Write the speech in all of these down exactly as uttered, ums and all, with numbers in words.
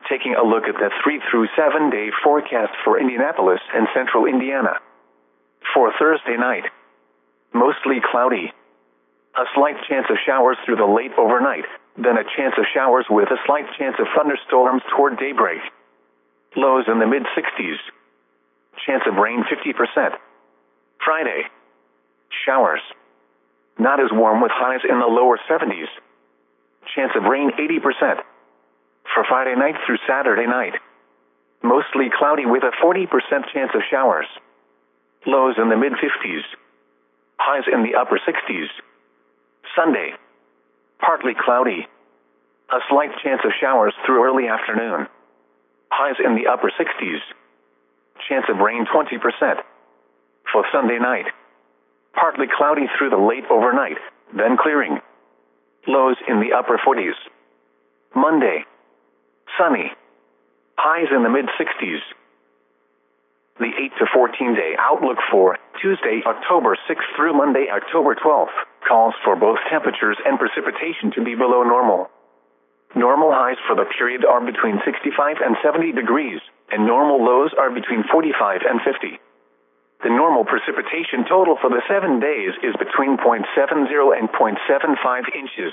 Taking a look at the three through seven day forecast for Indianapolis and central Indiana. For Thursday night, mostly cloudy. A slight chance of showers through the late overnight, then a chance of showers with a slight chance of thunderstorms toward daybreak. Lows in the mid sixties. Chance of rain fifty percent. Friday, showers. Not as warm with highs in the lower seventies. Chance of rain eighty percent. For Friday night through Saturday night, mostly cloudy with a forty percent chance of showers. Lows in the mid fifties. Highs in the upper sixties. Sunday, partly cloudy. A slight chance of showers through early afternoon. Highs in the upper sixties. Chance of rain twenty percent. For Sunday night, partly cloudy through the late overnight, then clearing. Lows in the upper forties. Monday, sunny. Highs in the mid sixties. The eight to fourteen day outlook for Tuesday, October sixth through Monday, October twelfth, calls for both temperatures and precipitation to be below normal. Normal highs for the period are between sixty-five and seventy degrees, and normal lows are between forty-five and fifty. The normal precipitation total for the seven days is between zero point seven zero and zero point seven five inches.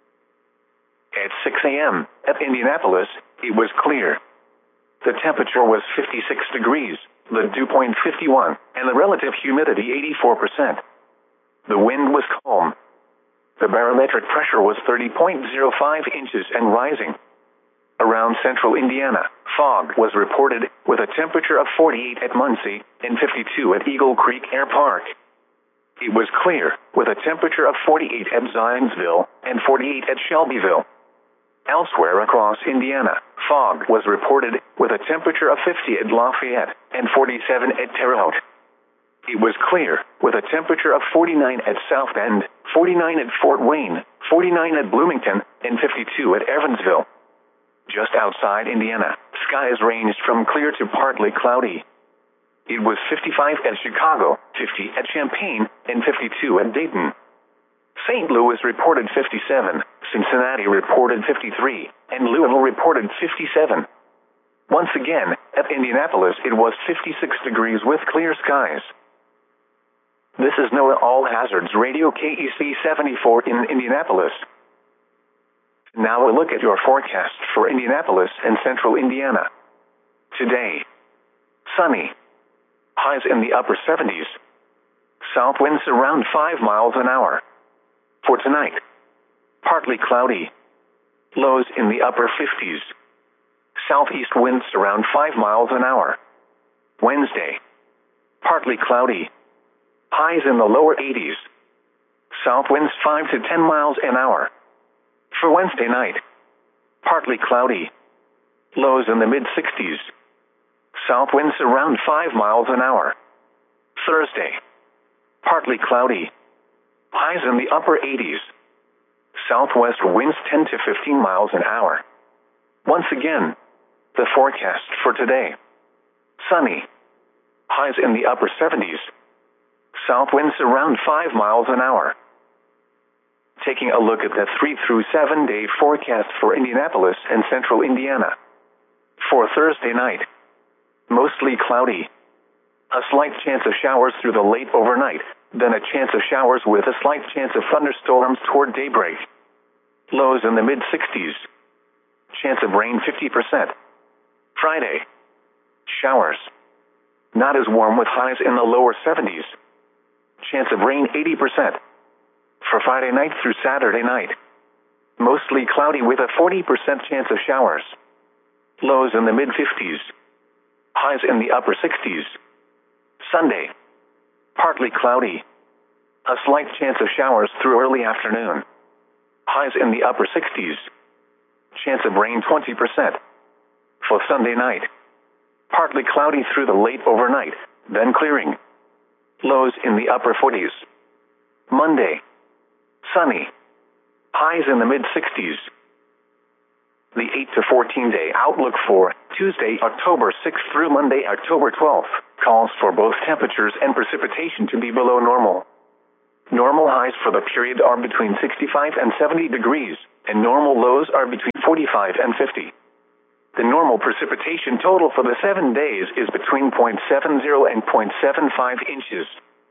At six a m at Indianapolis, it was clear. The temperature was fifty-six degrees, the dew point fifty-one, and the relative humidity eighty-four percent. The wind was calm. The barometric pressure was thirty point zero five inches and rising. Around central Indiana, fog was reported, with a temperature of forty-eight at Muncie and fifty-two at Eagle Creek Air Park. It was clear, with a temperature of forty-eight at Zionsville and forty-eight at Shelbyville. Elsewhere across Indiana, fog was reported, with a temperature of fifty at Lafayette and forty-seven at Terre Haute. It was clear, with a temperature of forty-nine at South Bend, forty-nine at Fort Wayne, forty-nine at Bloomington, and fifty-two at Evansville. Just outside Indiana, skies ranged from clear to partly cloudy. It was fifty-five at Chicago, fifty at Champaign, and fifty-two at Dayton. Saint Louis reported fifty-seven, Cincinnati reported fifty-three, and Louisville reported fifty-seven. Once again, at Indianapolis it was fifty-six degrees with clear skies. This is NOAA All Hazards Radio K E C seventy-four in Indianapolis. Now a look at your forecast for Indianapolis and central Indiana. Today, sunny. Highs in the upper seventies. South winds around five miles an hour. For tonight, partly cloudy. Lows in the upper fifties. Southeast winds around five miles an hour. Wednesday, partly cloudy. Highs in the lower eighties. South winds five to ten miles an hour. For Wednesday night, partly cloudy. Lows in the mid sixties. South winds around five miles an hour. Thursday, partly cloudy. Highs in the upper eighties. Southwest winds ten to fifteen miles an hour. Once again, the forecast for today. Sunny. Highs in the upper seventies. South winds around five miles an hour. Taking a look at the three through seven day forecast for Indianapolis and central Indiana. For Thursday night, mostly cloudy. A slight chance of showers through the late overnight, then a chance of showers with a slight chance of thunderstorms toward daybreak. Lows in the mid sixties. Chance of rain fifty percent. Friday, showers. Not as warm with highs in the lower seventies. Chance of rain eighty percent. For Friday night through Saturday night, mostly cloudy with a forty percent chance of showers. Lows in the mid fifties. Highs in the upper sixties. Sunday, partly cloudy. A slight chance of showers through early afternoon. Highs in the upper sixties. Chance of rain twenty percent. For Sunday night, partly cloudy through the late overnight, then clearing. Lows in the upper forties. Monday, sunny. Highs in the mid sixties. The eight to fourteen day outlook for Tuesday, October sixth through Monday, October twelfth, calls for both temperatures and precipitation to be below normal. Normal highs for the period are between sixty-five and seventy degrees, and normal lows are between forty-five and fifty. The normal precipitation total for the seven days is between zero point seven zero and zero point seven five inches.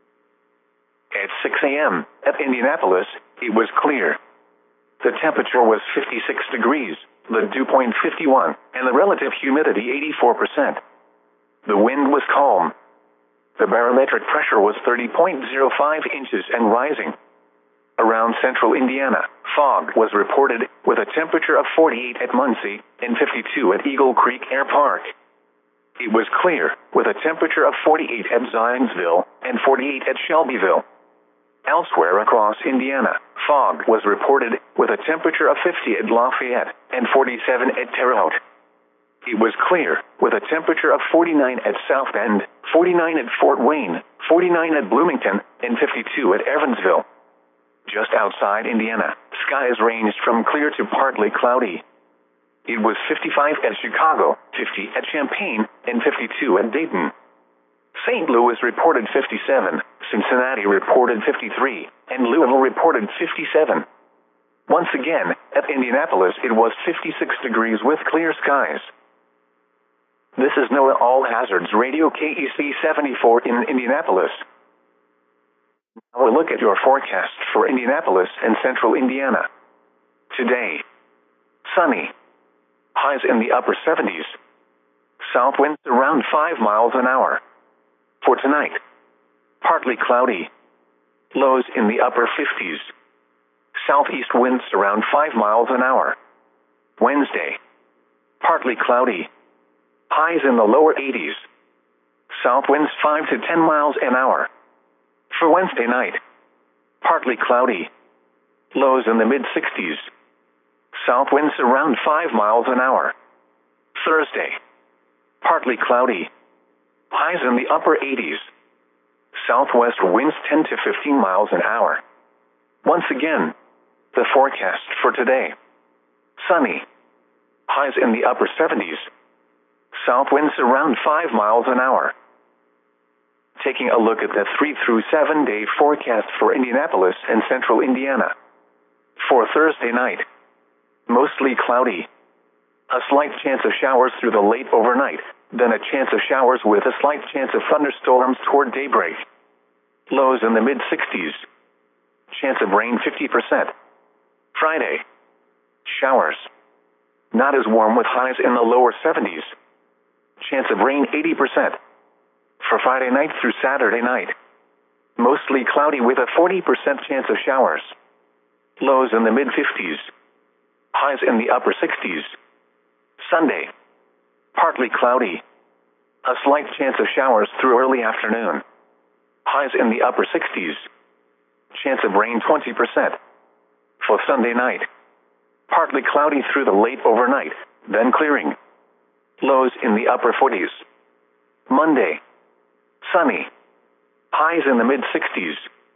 At six a m at Indianapolis, it was clear. The temperature was fifty-six degrees, the dew point fifty-one, and the relative humidity eighty-four percent. The wind was calm. The barometric pressure was thirty point zero five inches and rising. Around central Indiana, fog was reported, with a temperature of forty-eight at Muncie and fifty-two at Eagle Creek Air Park. It was clear, with a temperature of forty-eight at Zionsville and forty-eight at Shelbyville. Elsewhere across Indiana, fog was reported, with a temperature of fifty at Lafayette and forty-seven at Terre Haute. It was clear, with a temperature of forty-nine at South Bend, forty-nine at Fort Wayne, forty-nine at Bloomington, and fifty-two at Evansville. Just outside Indiana, skies ranged from clear to partly cloudy. It was fifty-five at Chicago, fifty at Champaign, and fifty-two at Dayton. Saint Louis reported fifty-seven, Cincinnati reported fifty-three, and Louisville reported fifty-seven. Once again, at Indianapolis it was fifty-six degrees with clear skies. This is NOAA All Hazards Radio K E C seventy-four in Indianapolis. Now a look at your forecast for Indianapolis and central Indiana. Today, sunny. Highs in the upper seventies. South winds around five miles an hour. For tonight, partly cloudy. Lows in the upper fifties. Southeast winds around five miles an hour. Wednesday, partly cloudy. Highs in the lower eighties. South winds five to ten miles an hour. For Wednesday night, partly cloudy. Lows in the mid-sixties. South winds around five miles an hour. Thursday, partly cloudy. Highs in the upper eighties. Southwest winds ten to fifteen miles an hour. Once again, the forecast for today. Sunny. Highs in the upper seventies. South winds around five miles an hour. Taking a look at the three through seven day forecast for Indianapolis and central Indiana. For Thursday night, mostly cloudy. A slight chance of showers through the late overnight, then a chance of showers with a slight chance of thunderstorms toward daybreak. Lows in the mid-sixties. Chance of rain fifty percent. Friday, showers. Not as warm with highs in the lower seventies. Chance of rain eighty percent. For Friday night through Saturday night, mostly cloudy with a forty percent chance of showers. Lows in the mid-fifties. Highs in the upper sixties. Sunday, partly cloudy. A slight chance of showers through early afternoon. Highs in the upper sixties. Chance of rain twenty percent. For Sunday night, partly cloudy through the late overnight, then clearing. Lows in the upper forties. Monday, sunny. Highs in the mid-sixties.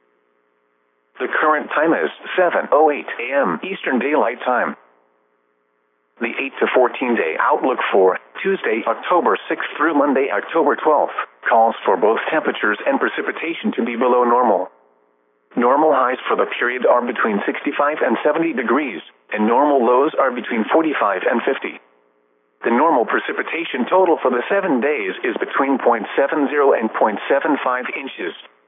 The current time is seven oh eight a m Eastern Daylight Time. The eight to fourteen day outlook for Tuesday, October sixth through Monday, October twelfth, calls for both temperatures and precipitation to be below normal. Normal highs for the period are between sixty-five and seventy degrees, and normal lows are between forty-five and fifty. The normal precipitation total for the seven days is between zero point seven zero and zero point seven five inches.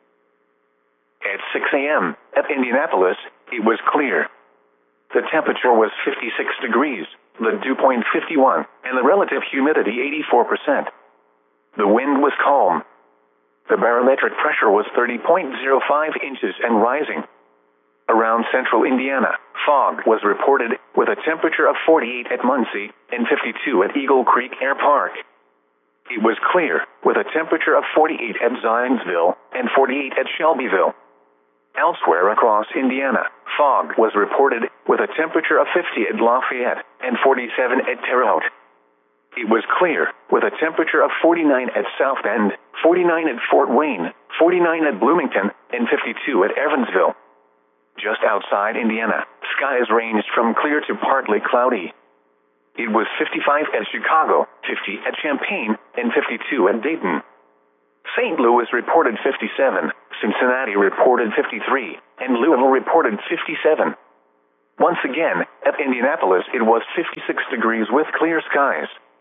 At six a m at Indianapolis, it was clear. The temperature was fifty-six degrees, the dew point fifty-one, and the relative humidity eighty-four percent. The wind was calm. The barometric pressure was thirty point zero five inches and rising. Around central Indiana, fog was reported, with a temperature of forty-eight at Muncie and fifty-two at Eagle Creek Air Park. It was clear, with a temperature of forty-eight at Zionsville and forty-eight at Shelbyville. Elsewhere across Indiana, fog was reported, with a temperature of fifty at Lafayette and forty-seven at Terre Haute. It was clear, with a temperature of forty-nine at South Bend, forty-nine at Fort Wayne, forty-nine at Bloomington, and fifty-two at Evansville. Just outside Indiana, skies ranged from clear to partly cloudy. It was fifty-five at Chicago, fifty at Champaign, and fifty-two at Dayton. Saint Louis reported fifty-seven, Cincinnati reported fifty-three, and Louisville reported fifty-seven. Once again, at Indianapolis it was fifty-six degrees with clear skies.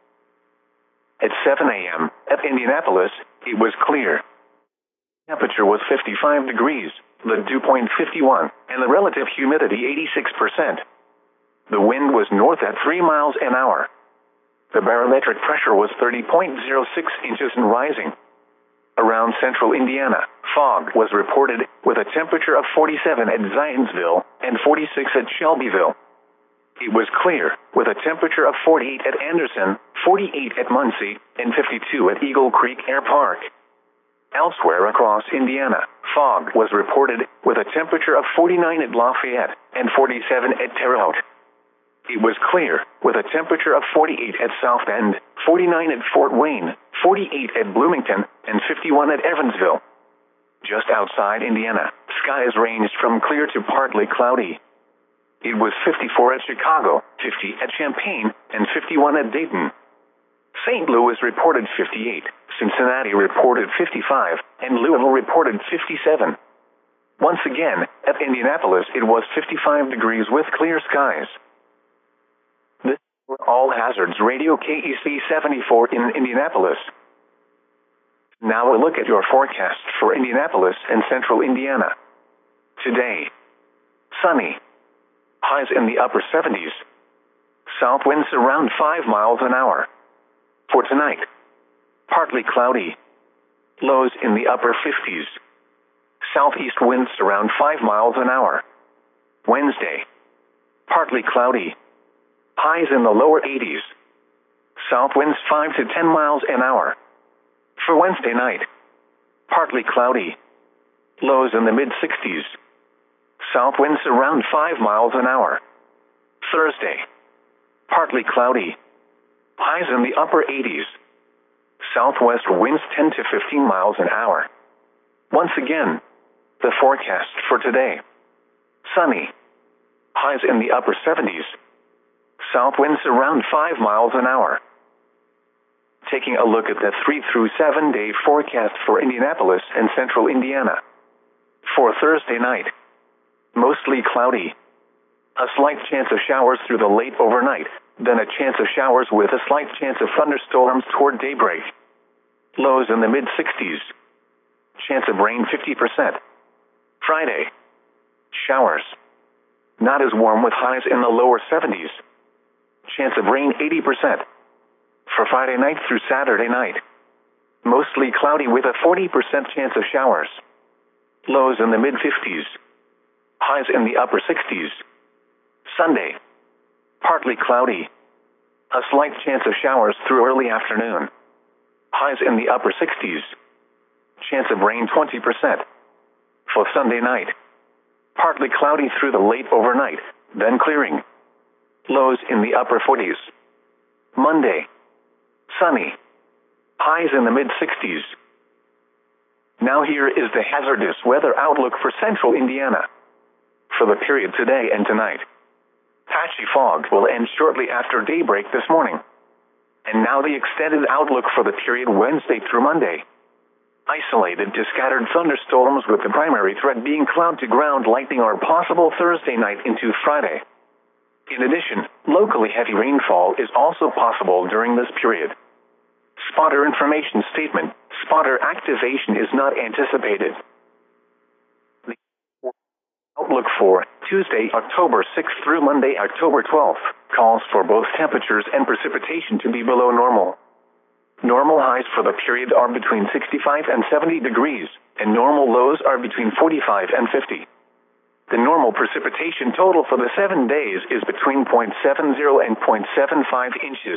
At seven a.m. at Indianapolis, it was clear. Temperature was fifty-five degrees, the dew point fifty-one, and the relative humidity eighty-six percent. The wind was north at three miles an hour. The barometric pressure was thirty point zero six inches and rising. Around central Indiana, fog was reported, with a temperature of forty-seven at Zionsville and forty-six at Shelbyville. It was clear, with a temperature of forty-eight at Anderson, forty-eight at Muncie, and fifty-two at Eagle Creek Air Park. Elsewhere across Indiana, fog was reported, with a temperature of forty-nine at Lafayette and forty-seven at Terre Haute. It was clear, with a temperature of forty-eight at South Bend, forty-nine at Fort Wayne, forty-eight at Bloomington, and fifty-one at Evansville. Just outside Indiana, skies ranged from clear to partly cloudy. It was fifty-four at Chicago, fifty at Champaign, and fifty-one at Dayton. Saint Louis reported fifty-eight, Cincinnati reported fifty-five, and Louisville reported fifty-seven. Once again, at Indianapolis it was fifty-five degrees with clear skies. This is All Hazards Radio K E C seventy-four in Indianapolis. Now a look at your forecast for Indianapolis and central Indiana. Today, sunny. Highs in the upper seventies. South winds around five miles an hour. For tonight, partly cloudy. Lows in the upper fifties. Southeast winds around five miles an hour. Wednesday, partly cloudy. Highs in the lower eighties. South winds five to ten miles an hour. For Wednesday night, partly cloudy. Lows in the mid sixties. South winds around five miles an hour. Thursday, partly cloudy. Highs in the upper eighties. Southwest winds ten to fifteen miles an hour. Once again, the forecast for today. Sunny. Highs in the upper seventies. South winds around five miles an hour. Taking a look at the three through seven day forecast for Indianapolis and central Indiana. For Thursday night, mostly cloudy. A slight chance of showers through the late overnight, then a chance of showers with a slight chance of thunderstorms toward daybreak. Lows in the mid sixties. Chance of rain fifty percent. Friday, showers. Not as warm with highs in the lower seventies. Chance of rain eighty percent. For Friday night through Saturday night, mostly cloudy with a forty percent chance of showers. Lows in the mid fifties. Highs in the upper sixties. Sunday, partly cloudy. A slight chance of showers through early afternoon. Highs in the upper sixties. Chance of rain twenty percent. For Sunday night, partly cloudy through the late overnight, then clearing. Lows in the upper forties. Monday, sunny. Highs in the mid sixties. Now here is the hazardous weather outlook for central Indiana. For the period today and tonight, patchy fog will end shortly after daybreak this morning. And now the extended outlook for the period Wednesday through Monday. Isolated to scattered thunderstorms with the primary threat being cloud-to-ground lightning are possible Thursday night into Friday. In addition, locally heavy rainfall is also possible during this period. Spotter information statement: spotter activation is not anticipated. The outlook for Tuesday, October sixth through Monday, October twelfth, calls for both temperatures and precipitation to be below normal. Normal highs for the period are between sixty-five and seventy degrees, and normal lows are between forty-five and fifty. The normal precipitation total for the seven days is between zero point seven zero and zero point seven five inches.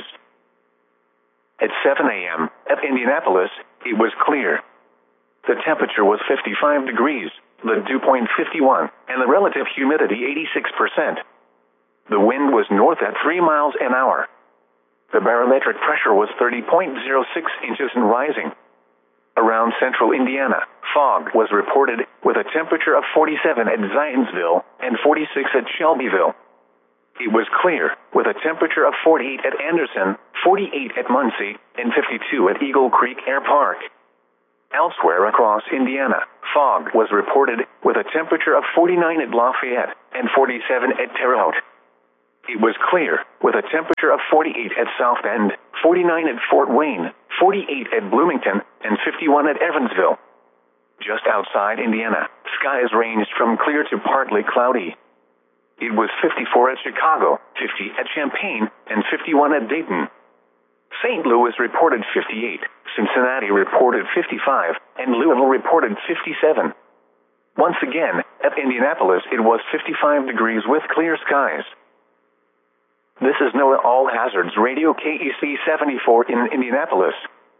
At seven a.m. at Indianapolis, it was clear. The temperature was fifty-five degrees, the dew point fifty-one, and the relative humidity eighty-six percent. The wind was north at three miles an hour. The barometric pressure was thirty point zero six inches and rising. Around central Indiana, fog was reported, with a temperature of forty-seven at Zionsville and forty-six at Shelbyville. It was clear, with a temperature of forty-eight at Anderson, forty-eight at Muncie, and fifty-two at Eagle Creek Air Park. Elsewhere across Indiana, fog was reported, with a temperature of forty-nine at Lafayette and forty-seven at Terre Haute. It was clear, with a temperature of forty-eight at South Bend, forty-nine at Fort Wayne, forty-eight at Bloomington, and fifty-one at Evansville. Just outside Indiana, skies ranged from clear to partly cloudy. It was fifty-four at Chicago, fifty at Champaign, and fifty-one at Dayton. Saint Louis reported fifty-eight, Cincinnati reported fifty-five, and Louisville reported fifty-seven. Once again, at Indianapolis it was fifty-five degrees with clear skies. This is NOAA All Hazards Radio K E C seventy-four in Indianapolis.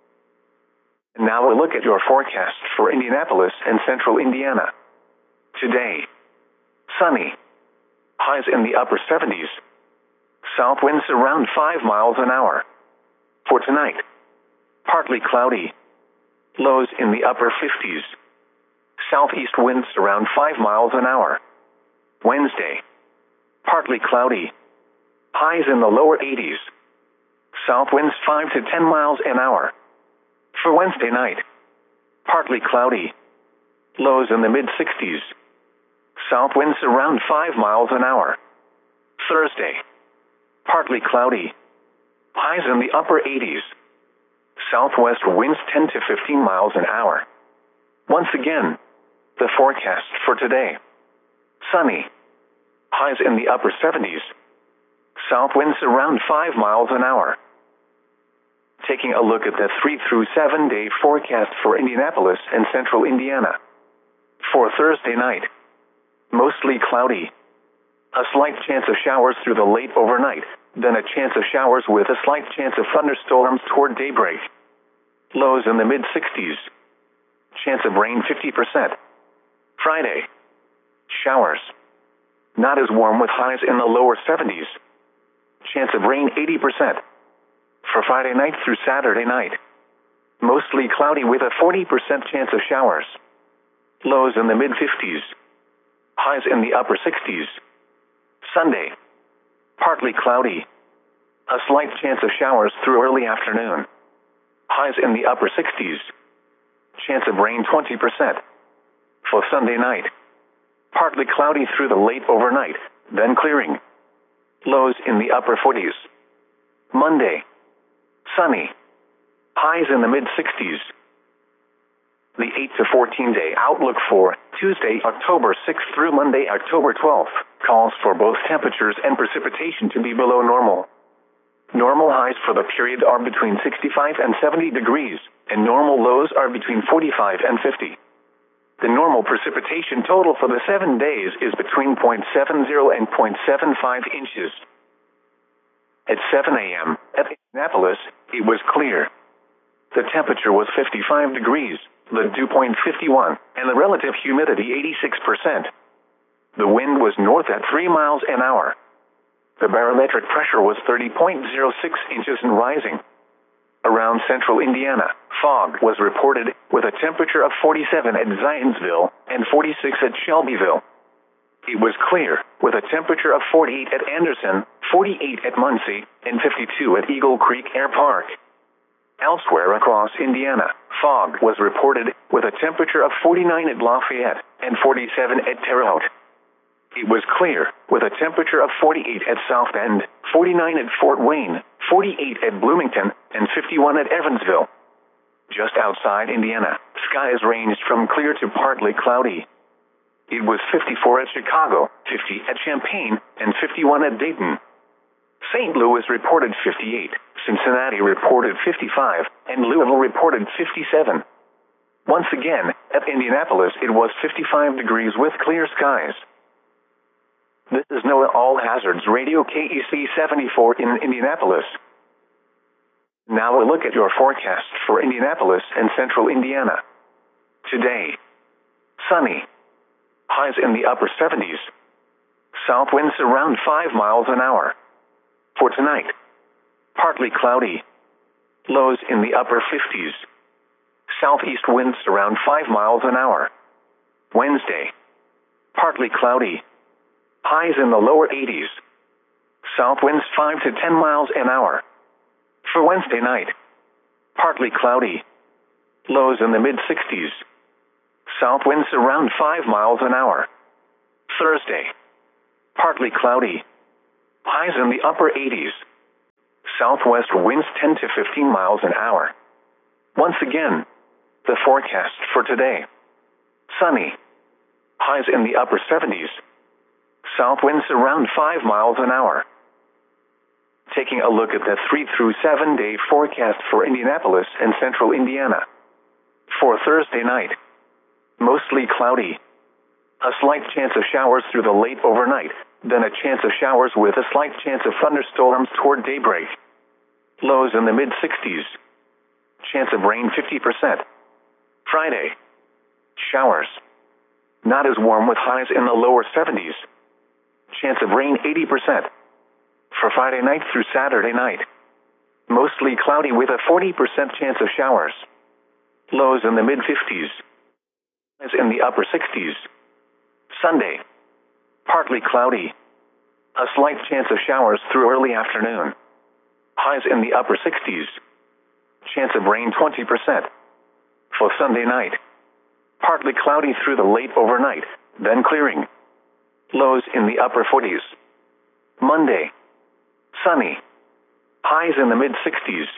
Now a look at your forecast for Indianapolis and central Indiana. Today, sunny. Highs in the upper seventies. South winds around five miles an hour. For tonight, partly cloudy. Lows in the upper fifties. Southeast winds around five miles an hour. Wednesday, partly cloudy. Highs in the lower eighties. South winds five to ten miles an hour. For Wednesday night, partly cloudy. Lows in the mid sixties. South winds around five miles an hour. Thursday, partly cloudy. Highs in the upper eighties. Southwest winds ten to fifteen miles an hour. Once again, the forecast for today. Sunny. Highs in the upper seventies. South winds around five miles an hour. Taking a look at the three through seven day forecast for Indianapolis and central Indiana. For Thursday night, mostly cloudy. A slight chance of showers through the late overnight, then a chance of showers with a slight chance of thunderstorms toward daybreak. Lows in the mid sixties. Chance of rain fifty percent. Friday, showers. Not as warm with highs in the lower seventies. Chance of rain eighty percent. For Friday night through Saturday night, mostly cloudy with a forty percent chance of showers. Lows in the mid fifties. Highs in the upper sixties. Sunday, partly cloudy. A slight chance of showers through early afternoon. Highs in the upper sixties. Chance of rain twenty percent. For Sunday night, partly cloudy through the late overnight, then clearing. Lows in the upper forties. Monday, sunny. Highs in the mid sixties. The eight to fourteen day outlook for Tuesday, October sixth through Monday, October twelfth, calls for both temperatures and precipitation to be below normal. Normal highs for the period are between sixty-five and seventy degrees, and normal lows are between forty-five and fifty. The normal precipitation total for the seven days is between zero point seven zero and zero point seven five inches. At seven a m at Indianapolis, it was clear. The temperature was fifty-five degrees, the dew point fifty-one, and the relative humidity eighty-six percent. The wind was north at three miles an hour. The barometric pressure was thirty point zero six inches and rising. Around central Indiana, fog was reported with a temperature of forty-seven at Zionsville and forty-six at Shelbyville. It was clear with a temperature of forty-eight at Anderson, forty-eight at Muncie, and fifty-two at Eagle Creek Air Park. Elsewhere across Indiana, fog was reported with a temperature of forty-nine at Lafayette and forty-seven at Terre Haute. It was clear with a temperature of forty-eight at South Bend, forty-nine at Fort Wayne, forty-eight at Bloomington, and fifty-one at Evansville. Just outside Indiana, skies ranged from clear to partly cloudy. It was fifty-four at Chicago, fifty at Champaign, and fifty-one at Dayton. Saint Louis reported fifty-eight, Cincinnati reported fifty-five, and Louisville reported fifty-seven. Once again, at Indianapolis it was fifty-five degrees with clear skies. This is NOAA All Hazards Radio K E C seventy-four in Indianapolis. Now a look at your forecast for Indianapolis and central Indiana. Today, sunny. Highs in the upper seventies. South winds around five miles an hour. For tonight, partly cloudy. Lows in the upper fifties. Southeast winds around five miles an hour. Wednesday, partly cloudy. Highs in the lower eighties. South winds five to ten miles an hour. For Wednesday night, partly cloudy. Lows in the mid sixties. South winds around five miles an hour. Thursday, partly cloudy. Highs in the upper eighties. Southwest winds ten to fifteen miles an hour. Once again, the forecast for today. Sunny. Highs in the upper seventies. South winds around five miles an hour. Taking a look at the three through seven day forecast for Indianapolis and central Indiana. For Thursday night, mostly cloudy. A slight chance of showers through the late overnight, then a chance of showers with a slight chance of thunderstorms toward daybreak. Lows in the mid sixties. Chance of rain fifty percent. Friday, showers. Not as warm with highs in the lower seventies. Chance of rain eighty percent. For Friday night through Saturday night, mostly cloudy with a forty percent chance of showers. Lows in the mid fifties. Highs in the upper sixties. Sunday, partly cloudy. A slight chance of showers through early afternoon. Highs in the upper sixties. Chance of rain twenty percent. For Sunday night, partly cloudy through the late overnight, then clearing. Lows in the upper forties. Monday, sunny. Highs in the mid sixties.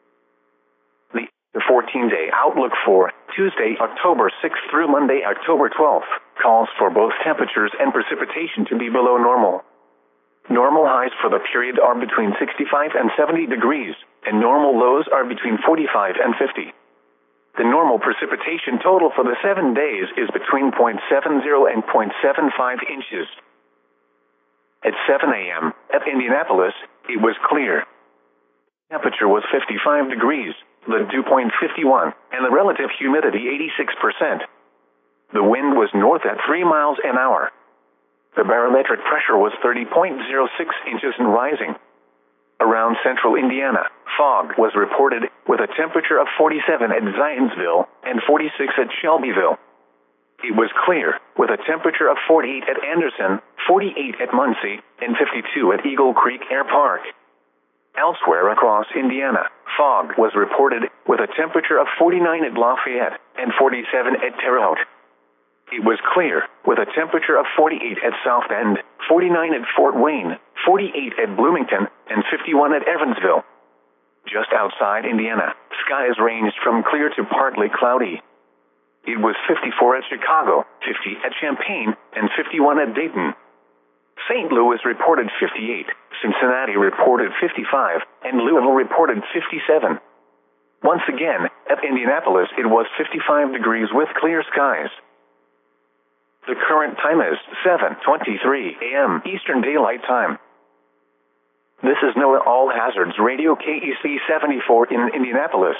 The, the fourteen-day outlook for Tuesday, October sixth through Monday, October twelfth, calls for both temperatures and precipitation to be below normal. Normal highs for the period are between sixty-five and seventy degrees, and normal lows are between forty-five and fifty. The normal precipitation total for the seven days is between zero point seven zero and zero point seven five inches. At seven a.m. at Indianapolis, it was clear. Temperature was fifty-five degrees, the dew point fifty-one, and the relative humidity eighty-six percent. The wind was north at three miles an hour. The barometric pressure was thirty point zero six inches and rising. Around central Indiana, fog was reported, with a temperature of forty-seven at Zionsville and forty-six at Shelbyville. It was clear, with a temperature of forty-eight at Anderson, forty-eight at Muncie, and fifty-two at Eagle Creek Air Park. Elsewhere across Indiana, fog was reported, with a temperature of forty-nine at Lafayette and forty-seven at Terre Haute. It was clear, with a temperature of forty-eight at South Bend, forty-nine at Fort Wayne, forty-eight at Bloomington, and fifty-one at Evansville. Just outside Indiana, skies ranged from clear to partly cloudy. It was fifty-four at Chicago, fifty at Champaign, and fifty-one at Dayton. Saint Louis reported fifty-eight, Cincinnati reported fifty-five, and Louisville reported fifty-seven. Once again, at Indianapolis it was fifty-five degrees with clear skies. The current time is seven twenty-three a.m. Eastern Daylight Time. This is NOAA All Hazards Radio K E C seventy-four in Indianapolis.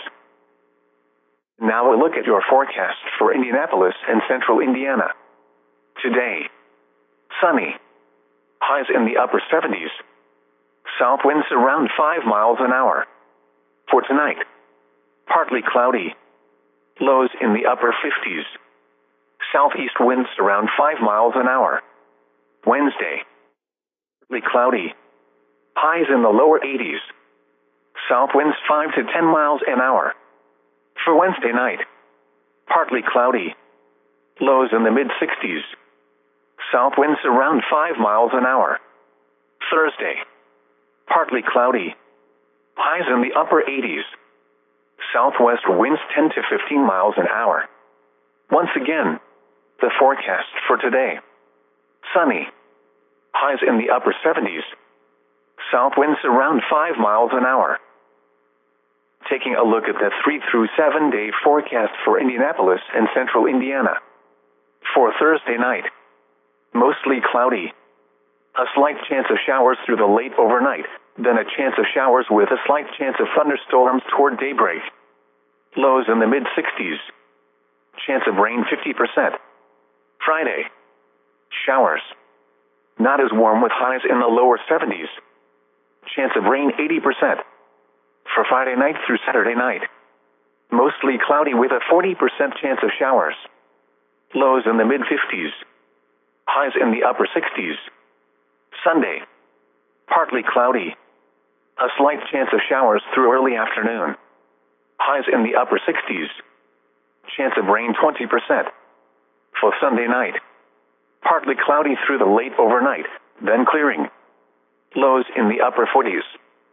Now a look at your forecast for Indianapolis and central Indiana. Today, sunny. Highs in the upper seventies. South winds around five miles an hour. For tonight, partly cloudy. Lows in the upper fifties. Southeast winds around five miles an hour. Wednesday, partly cloudy. Highs in the lower eighties. South winds five to ten miles an hour. For Wednesday night, partly cloudy. Lows in the mid sixties. South winds around five miles an hour. Thursday, partly cloudy. Highs in the upper eighties. Southwest winds ten to fifteen miles an hour. Once again, the forecast for today. Sunny. Highs in the upper seventies. South winds around five miles an hour. Taking a look at the three through seven day forecast for Indianapolis and central Indiana. For Thursday night, mostly cloudy. A slight chance of showers through the late overnight, then a chance of showers with a slight chance of thunderstorms toward daybreak. Lows in the mid sixties. Chance of rain fifty percent. Friday, showers. Not as warm with highs in the lower seventies. Chance of rain eighty percent. For Friday night through Saturday night, mostly cloudy with a forty percent chance of showers. Lows in the mid fifties. Highs in the upper sixties. Sunday, partly cloudy. A slight chance of showers through early afternoon. Highs in the upper sixties. Chance of rain twenty percent. For Sunday night, partly cloudy through the late overnight, then clearing. Lows in the upper forties.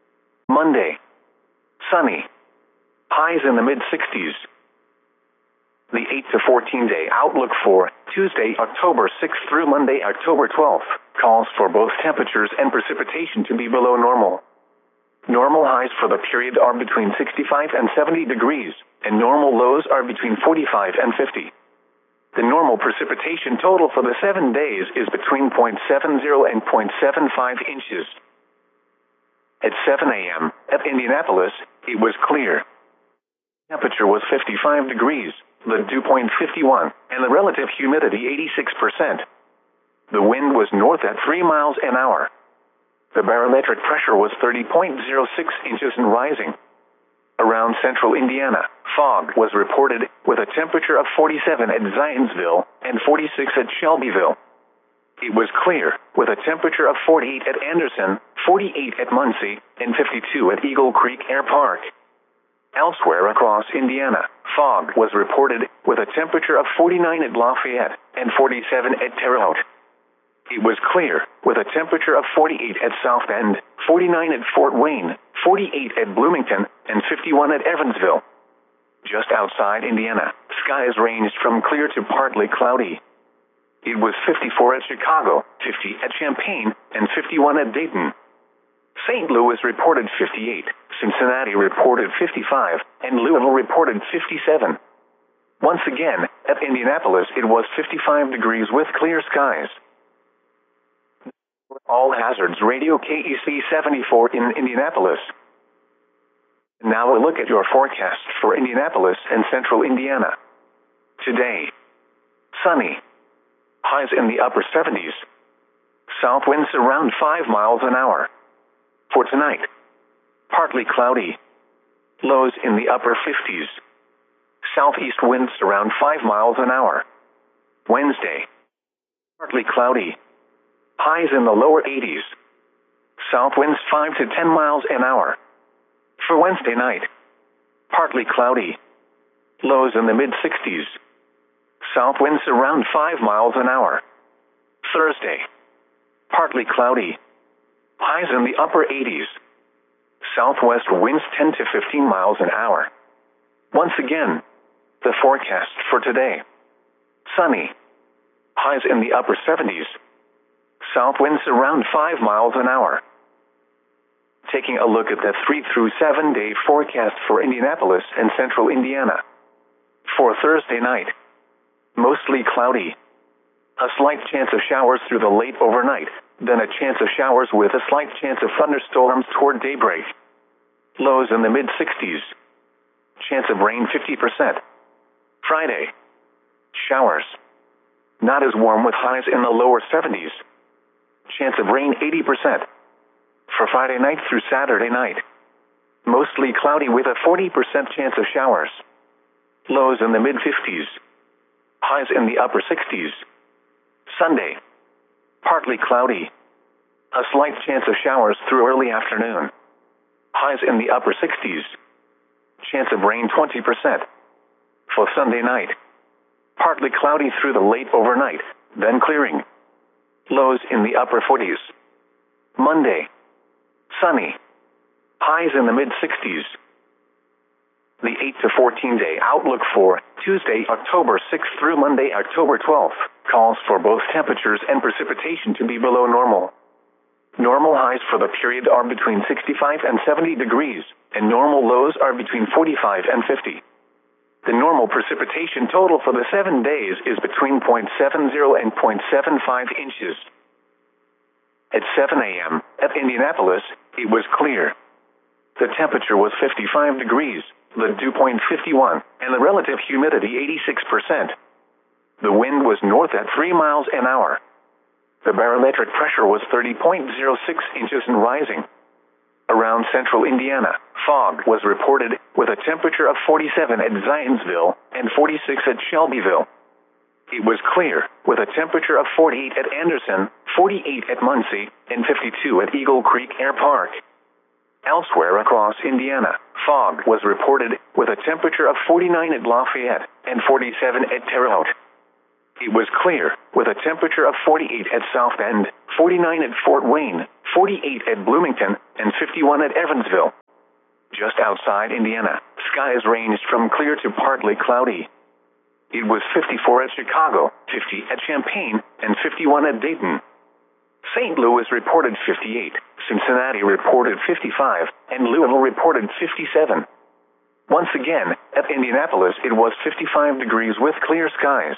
Monday, sunny. Highs in the mid sixties. The eight to fourteen day outlook for Tuesday, October sixth through Monday, October twelfth, calls for both temperatures and precipitation to be below normal. Normal highs for the period are between sixty-five and seventy degrees, and normal lows are between forty-five and fifty. The normal precipitation total for the seven days is between zero point seven zero and zero point seven five inches. At seven a m at Indianapolis, it was clear. Temperature was fifty-five degrees, the dew point fifty-one, and the relative humidity eighty-six percent. The wind was north at three miles an hour. The barometric pressure was thirty point zero six inches and rising. Around central Indiana, fog was reported, with a temperature of forty-seven at Zionsville and forty-six at Shelbyville. It was clear, with a temperature of forty-eight at Anderson, forty-eight at Muncie, and fifty-two at Eagle Creek Air Park. Elsewhere across Indiana, fog was reported, with a temperature of forty-nine at Lafayette and forty-seven at Terre Haute. It was clear, with a temperature of forty-eight at South Bend, forty-nine at Fort Wayne, forty-eight at Bloomington, and fifty-one at Evansville. Just outside Indiana, skies ranged from clear to partly cloudy. It was fifty-four at Chicago, fifty at Champaign, and fifty-one at Dayton. Saint Louis reported fifty-eight, Cincinnati reported fifty-five, and Louisville reported fifty-seven. Once again, at Indianapolis it was fifty-five degrees with clear skies. All Hazards Radio K E C seventy-four in Indianapolis. Now a look at your forecast for Indianapolis and central Indiana. Today, sunny. Highs in the upper seventies. South winds around five miles an hour. For tonight, partly cloudy. Lows in the upper fifties. Southeast winds around five miles an hour. Wednesday, partly cloudy. Highs in the lower eighties. South winds five to ten miles an hour. For Wednesday night, partly cloudy. Lows in the mid sixties. South winds around five miles an hour. Thursday, partly cloudy. Highs in the upper eighties. Southwest winds ten to fifteen miles an hour. Once again, the forecast for today. Sunny. Highs in the upper seventies. South winds around five miles an hour. Taking a look at the three through seven day forecast for Indianapolis and central Indiana. For Thursday night, mostly cloudy. A slight chance of showers through the late overnight, then a chance of showers with a slight chance of thunderstorms toward daybreak. Lows in the mid sixties. Chance of rain fifty percent. Friday, showers. Not as warm with highs in the lower seventies. Chance of rain eighty percent. For Friday night through Saturday night, mostly cloudy with a forty percent chance of showers. Lows in the mid fifties. Highs in the upper sixties. Sunday, partly cloudy. A slight chance of showers through early afternoon. Highs in the upper sixties. Chance of rain twenty percent. For Sunday night, partly cloudy through the late overnight, then clearing. Lows in the upper forties. Monday, sunny. Highs in the mid sixties. The eight to fourteen day outlook for Tuesday, October sixth through Monday, October twelfth, calls for both temperatures and precipitation to be below normal. Normal highs for the period are between sixty-five and seventy degrees, and normal lows are between forty-five and fifty. The normal precipitation total for the seven days is between zero point seven zero and zero point seven five inches. At seven a m at Indianapolis, it was clear. The temperature was fifty-five degrees, the dew point fifty-one, and the relative humidity eighty-six percent. The wind was north at three miles an hour. The barometric pressure was thirty point zero six inches and rising. Around central Indiana, fog was reported, with a temperature of forty-seven at Zionsville and forty-six at Shelbyville. It was clear, with a temperature of forty-eight at Anderson, forty-eight at Muncie, and fifty-two at Eagle Creek Air Park. Elsewhere across Indiana, fog was reported, with a temperature of forty-nine at Lafayette and forty-seven at Terre Haute. It was clear, with a temperature of forty-eight at South Bend, forty-nine at Fort Wayne, forty-eight at Bloomington, and fifty-one at Evansville. Just outside Indiana, skies ranged from clear to partly cloudy. It was fifty-four at Chicago, fifty at Champaign, and fifty-one at Dayton. Saint Louis reported fifty-eight, Cincinnati reported fifty-five, and Louisville reported fifty-seven. Once again, at Indianapolis it was fifty-five degrees with clear skies.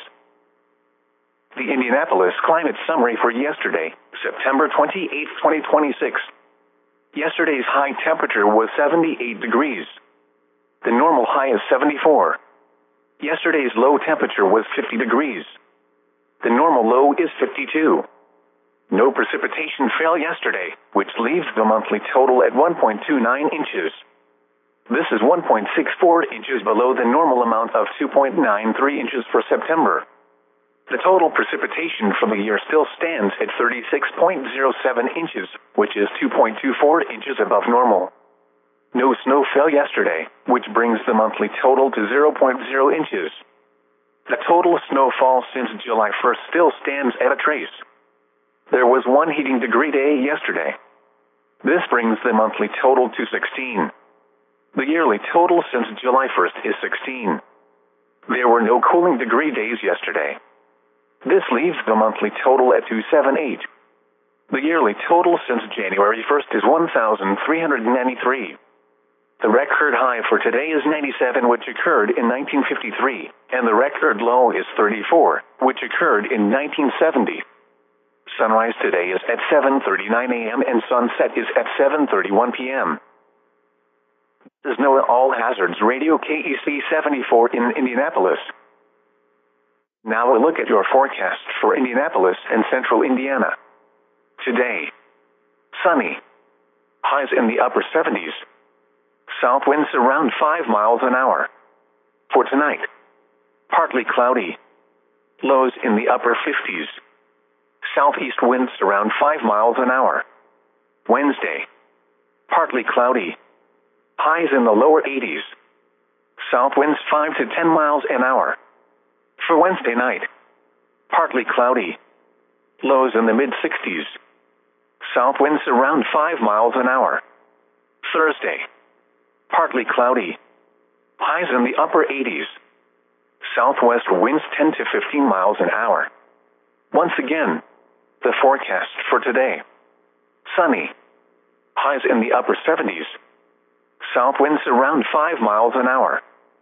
The Indianapolis Climate Summary for yesterday, September twenty-eighth, twenty twenty-six. Yesterday's high temperature was seventy-eight degrees. The normal high is seventy-four. Yesterday's low temperature was fifty degrees. The normal low is fifty-two. No precipitation fell yesterday, which leaves the monthly total at one point two nine inches. This is one point six four inches below the normal amount of two point nine three inches for September. The total precipitation for the year still stands at thirty-six point zero seven inches, which is two point two four inches above normal. No snow fell yesterday, which brings the monthly total to zero point zero inches. The total snowfall since July first still stands at a trace. There was one heating degree day yesterday. This brings the monthly total to sixteen. The yearly total since July first is sixteen. There were no cooling degree days yesterday. This leaves the monthly total at two hundred seventy-eight. The yearly total since January first is one thousand three hundred ninety-three. The record high for today is ninety-seven, which occurred in nineteen fifty-three, and the record low is thirty-four, which occurred in nineteen seventy. Sunrise today is at seven thirty-nine a m and sunset is at seven thirty-one p m This is NOAA All Hazards Radio K E C seventy-four in Indianapolis. Now a look at your forecast for Indianapolis and central Indiana. Today, sunny. Highs in the upper seventies. South winds around five miles an hour. For tonight, partly cloudy. Lows in the upper fifties. Southeast winds around five miles an hour. Wednesday, partly cloudy. Highs in the lower eighties. South winds five to ten miles an hour. For Wednesday night, partly cloudy. Lows in the mid sixties. South winds around five miles an hour. Thursday, partly cloudy. Highs in the upper eighties. Southwest winds ten to fifteen miles an hour. Once again, the forecast for today. Sunny. Highs in the upper seventies. South winds around five miles an hour.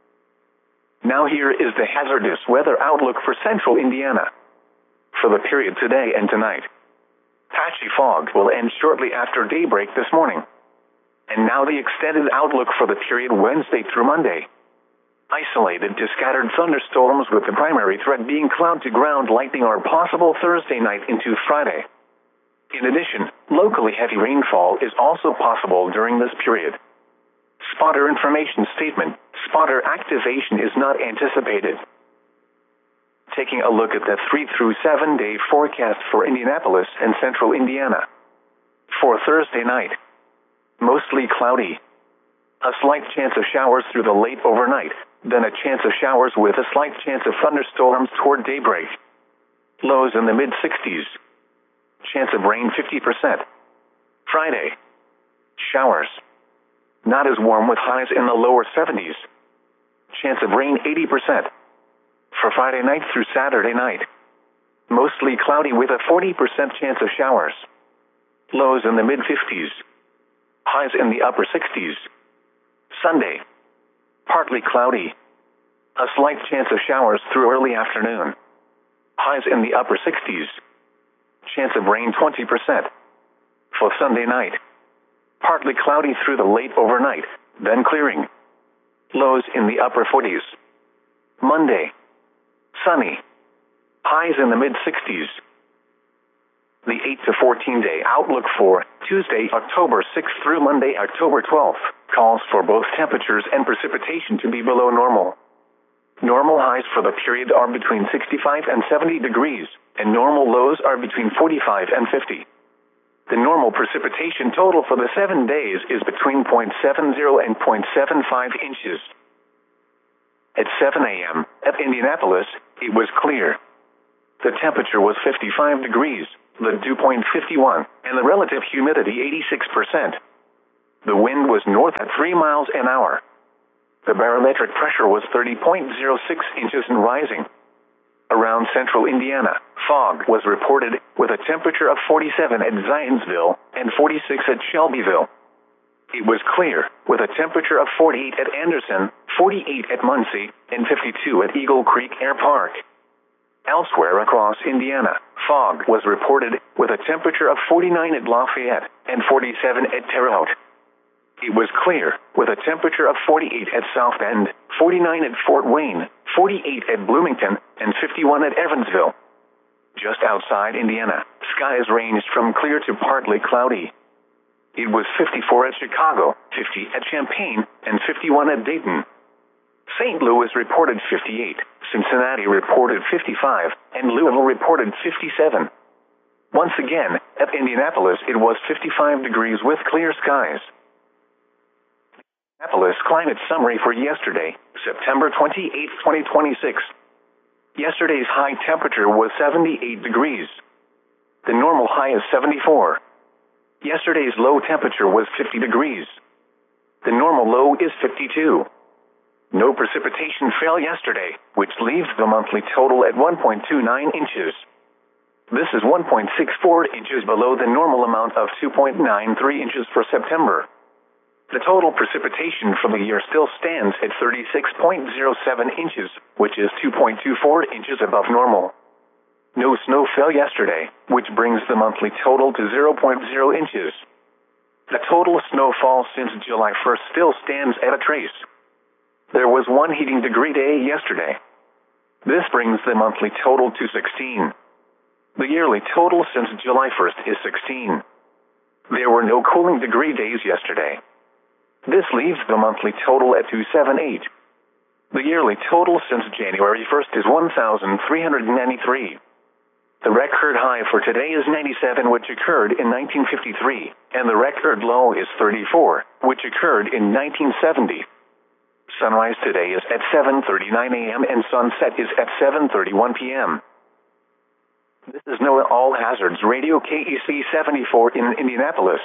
Now here is the hazardous weather outlook for central Indiana. For the period today and tonight. Patchy fog will end shortly after daybreak this morning. And now the extended outlook for the period Wednesday through Monday. Isolated to scattered thunderstorms with the primary threat being cloud to ground lightning are possible Thursday night into Friday. In addition, locally heavy rainfall is also possible during this period. Spotter information statement: spotter activation is not anticipated. Taking a look at the three through seven day forecast for Indianapolis and central Indiana. For Thursday night, mostly cloudy. A slight chance of showers through the late overnight, then a chance of showers with a slight chance of thunderstorms toward daybreak. Lows in the mid sixties. Chance of rain fifty percent. Friday, showers. Not as warm with highs in the lower seventies. Chance of rain eighty percent. For Friday night through Saturday night, mostly cloudy with a forty percent chance of showers. Lows in the mid fifties. Highs in the upper sixties. Sunday, partly cloudy. A slight chance of showers through early afternoon. Highs in the upper sixties. Chance of rain twenty percent. For Sunday night, partly cloudy through the late overnight, then clearing. Lows in the upper forties. Monday, sunny. Highs in the mid sixties. The eight to fourteen day outlook for Tuesday, October sixth through Monday, October twelfth, calls for both temperatures and precipitation to be below normal. Normal highs for the period are between sixty-five and seventy degrees, and normal lows are between forty-five and fifty. The normal precipitation total for the seven days is between zero point seven zero and zero point seven five inches. At seven a m at Indianapolis, it was clear. The temperature was fifty-five degrees, the dew point fifty-one, and the relative humidity eighty-six percent. The wind was north at three miles an hour. The barometric pressure was thirty point zero six inches and rising. Around central Indiana, fog was reported, with a temperature of forty-seven at Zionsville and forty-six at Shelbyville. It was clear, with a temperature of forty-eight at Anderson, forty-eight at Muncie, and fifty-two at Eagle Creek Air Park. Elsewhere across Indiana, fog was reported, with a temperature of forty-nine at Lafayette and forty-seven at Terre Haute. It was clear, with a temperature of forty-eight at South Bend, forty-nine at Fort Wayne, forty-eight at Bloomington, and fifty-one at Evansville. Just outside Indiana, skies ranged from clear to partly cloudy. It was fifty-four at Chicago, fifty at Champaign, and fifty-one at Dayton. Saint Louis reported fifty-eight, Cincinnati reported fifty-five, and Louisville reported fifty-seven. Once again, at Indianapolis it was fifty-five degrees with clear skies. Indianapolis climate summary for yesterday, September twenty-eighth, twenty twenty-six. Yesterday's high temperature was seventy-eight degrees. The normal high is seventy-four. Yesterday's low temperature was fifty degrees. The normal low is fifty-two. No precipitation fell yesterday, which leaves the monthly total at one point two nine inches. This is one point six four inches below the normal amount of two point nine three inches for September. The total precipitation for the year still stands at thirty-six point zero seven inches, which is two point two four inches above normal. No snow fell yesterday, which brings the monthly total to zero point zero inches. The total snowfall since July first still stands at a trace. There was one heating degree day yesterday. This brings the monthly total to sixteen. The yearly total since July first is sixteen. There were no cooling degree days yesterday. This leaves the monthly total at two hundred seventy-eight. The yearly total since January first is one thousand three hundred ninety-three. The record high for today is ninety-seven, which occurred in nineteen fifty-three, and the record low is thirty-four, which occurred in nineteen seventy. Sunrise today is at seven thirty-nine a m and sunset is at seven thirty-one p m This is NOAA All Hazards Radio K E C seventy-four in Indianapolis.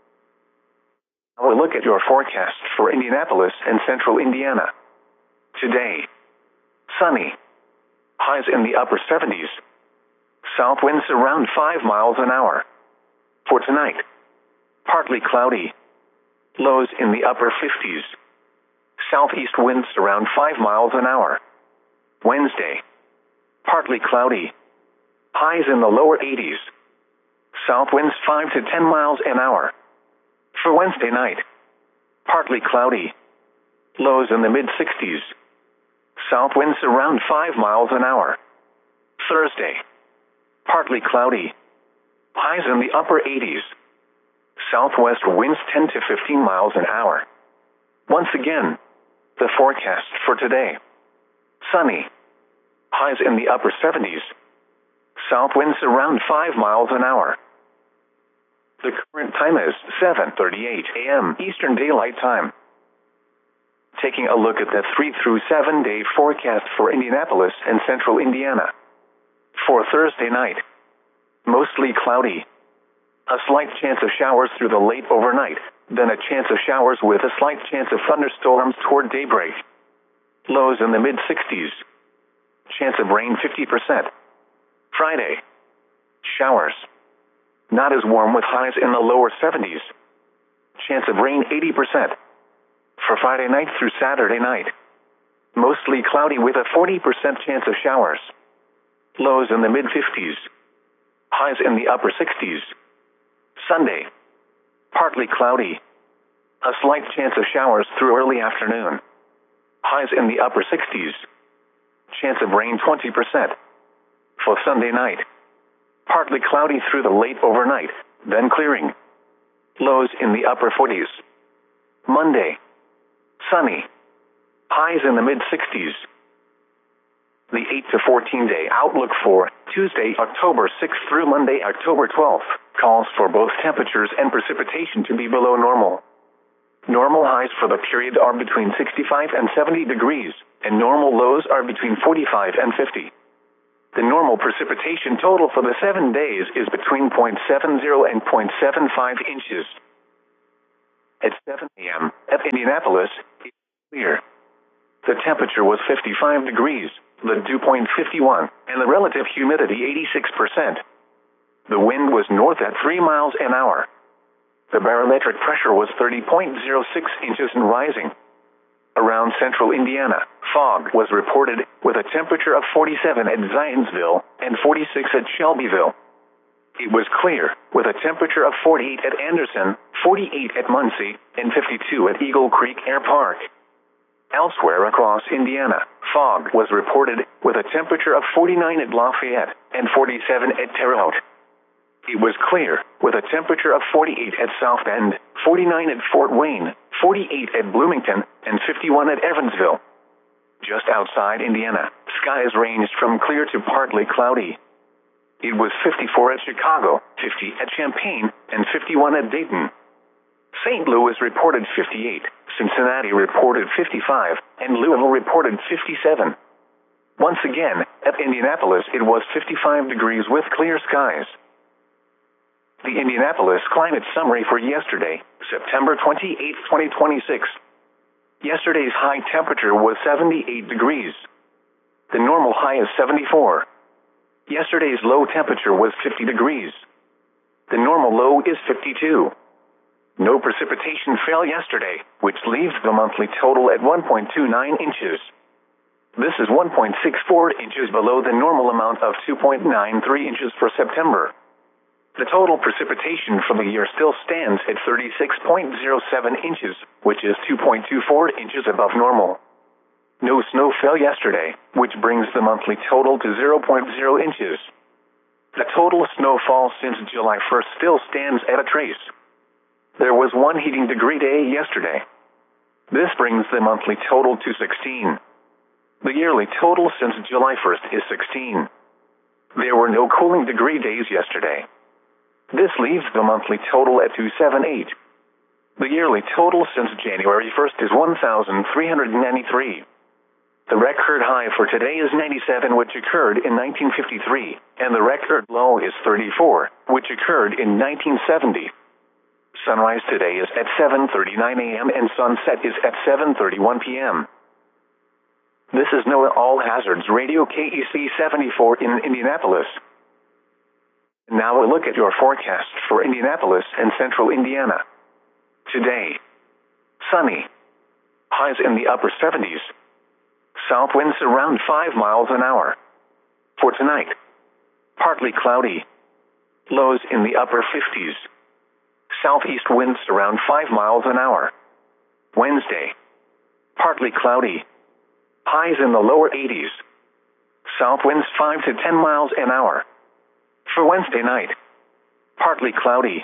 Now we'll look at your forecast for Indianapolis and central Indiana. Today, sunny. Highs in the upper seventies. South winds around five miles an hour. For tonight, partly cloudy. Lows in the upper fifties. Southeast winds around five miles an hour. Wednesday, partly cloudy. Highs in the lower eighties. South winds five to ten miles an hour. For Wednesday night, partly cloudy. Lows in the mid-sixties. South winds around five miles an hour. Thursday, partly cloudy. Highs in the upper eighties. Southwest winds ten to fifteen miles an hour. Once again, the forecast for today. Sunny. Highs in the upper seventies. South winds around five miles an hour. The current time is seven thirty-eight a m Eastern Daylight Time. Taking a look at the three through seven day forecast for Indianapolis and central Indiana. For Thursday night, mostly cloudy. A slight chance of showers through the late overnight, then a chance of showers with a slight chance of thunderstorms toward daybreak. Lows in the mid-sixties. Chance of rain fifty percent. Friday, showers. Not as warm with highs in the lower seventies. Chance of rain eighty percent. For Friday night through Saturday night, mostly cloudy with a forty percent chance of showers. Lows in the mid-fifties. Highs in the upper sixties. Sunday, partly cloudy. A slight chance of showers through early afternoon. Highs in the upper sixties. Chance of rain twenty percent. For Sunday night, partly cloudy through the late overnight, then clearing. Lows in the upper forties. Monday, sunny. Highs in the mid-sixties. The eight to fourteen day outlook for Tuesday, October sixth through Monday, October twelfth, calls for both temperatures and precipitation to be below normal. Normal highs for the period are between sixty-five and seventy degrees, and normal lows are between forty-five and fifty. The normal precipitation total for the seven days is between zero point seven zero and zero point seven five inches. At seven a m at Indianapolis, it was clear. The temperature was fifty-five degrees, the dew point fifty-one, and the relative humidity eighty-six percent. The wind was north at three miles an hour. The barometric pressure was thirty point zero six inches and rising. Around central Indiana, fog was reported, with a temperature of forty-seven at Zionsville and forty-six at Shelbyville. It was clear, with a temperature of forty-eight at Anderson, forty-eight at Muncie, and fifty-two at Eagle Creek Air Park. Elsewhere across Indiana, fog was reported, with a temperature of forty-nine at Lafayette and forty-seven at Terre Haute. It was clear, with a temperature of forty-eight at South Bend, forty-nine at Fort Wayne, forty-eight at Bloomington, and fifty-one at Evansville. Just outside Indiana, skies ranged from clear to partly cloudy. It was fifty-four at Chicago, fifty at Champaign, and fifty-one at Dayton. Saint Louis reported fifty-eight, Cincinnati reported fifty-five, and Louisville reported fifty-seven. Once again, at Indianapolis it was fifty-five degrees with clear skies. The Indianapolis Climate Summary for yesterday, September twenty-eighth, twenty twenty-six. Yesterday's high temperature was seventy-eight degrees. The normal high is seventy-four. Yesterday's low temperature was fifty degrees. The normal low is fifty-two. No precipitation fell yesterday, which leaves the monthly total at one point two nine inches. This is one point six four inches below the normal amount of two point nine three inches for September. The total precipitation for the year still stands at thirty-six point zero seven inches, which is two point two four inches above normal. No snow fell yesterday, which brings the monthly total to zero point zero inches. The total snowfall since July first still stands at a trace. There was one heating degree day yesterday. This brings the monthly total to sixteen. The yearly total since July first is sixteen. There were no cooling degree days yesterday. This leaves the monthly total at two hundred seventy-eight. The yearly total since January first is one thousand three hundred ninety-three. The record high for today is ninety-seven, which occurred in nineteen fifty-three, and the record low is thirty-four, which occurred in nineteen seventy. Sunrise today is at seven thirty-nine a m and sunset is at seven thirty-one p m This is NOAA All Hazards Radio K E C seventy-four in Indianapolis. Now a look at your forecast for Indianapolis and central Indiana. Today, sunny. Highs in the upper seventies. South winds around five miles an hour. For tonight, partly cloudy. Lows in the upper fifties. Southeast winds around five miles an hour. Wednesday, partly cloudy. Highs in the lower eighties. South winds five to ten miles an hour. For Wednesday night, partly cloudy.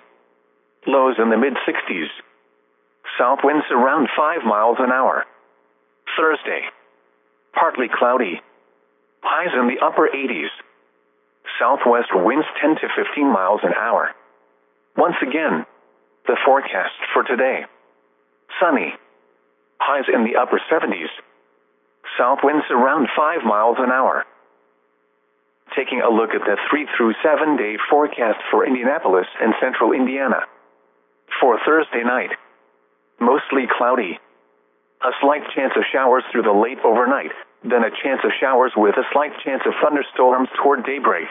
Lows in the mid-sixties. South winds around five miles an hour. Thursday, partly cloudy. Highs in the upper eighties. Southwest winds ten to fifteen miles an hour. Once again, the forecast for today. Sunny. Highs in the upper seventies. South winds around five miles an hour. Taking a look at the three through seven day forecast for Indianapolis and central Indiana. For Thursday night, mostly cloudy. A slight chance of showers through the late overnight, then a chance of showers with a slight chance of thunderstorms toward daybreak.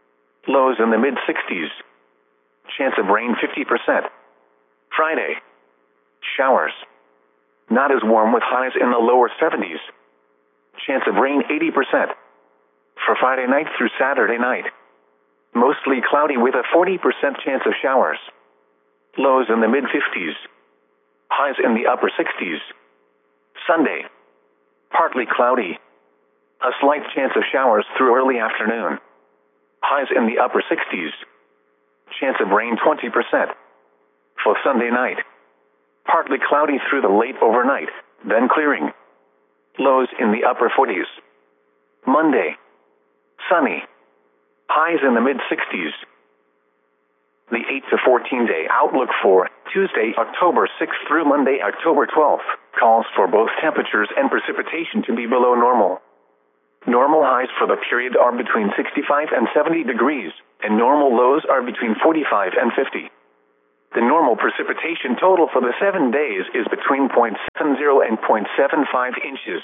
Lows in the mid-sixties. Chance of rain fifty percent. Friday, showers. Not as warm with highs in the lower seventies. Chance of rain eighty percent. For Friday night through Saturday night, mostly cloudy with a forty percent chance of showers. Lows in the mid-fifties. Highs in the upper sixties. Sunday, partly cloudy. A slight chance of showers through early afternoon. Highs in the upper sixties. Chance of rain twenty percent. For Sunday night, partly cloudy through the late overnight, then clearing. Lows in the upper forties. Monday, sunny. Highs in the mid-sixties. The eight to fourteen day outlook for Tuesday, October sixth through Monday, October twelfth, calls for both temperatures and precipitation to be below normal. Normal highs for the period are between sixty-five and seventy degrees, and normal lows are between forty-five and fifty. The normal precipitation total for the seven days is between zero point seven zero and zero point seven five inches.